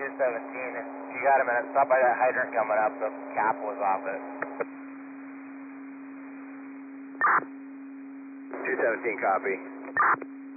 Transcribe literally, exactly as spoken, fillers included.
two seventeen. If you got a minute, stop by that hydrant coming up. The cap was off it. two seventeen, copy.